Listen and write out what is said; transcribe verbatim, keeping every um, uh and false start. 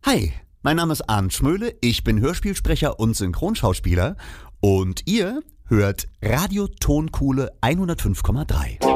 Hi, mein Name ist Arndt Schmöhle, ich bin Hörspielsprecher und Synchronschauspieler und ihr hört Radio Tonkuhle hundertfünf Komma drei.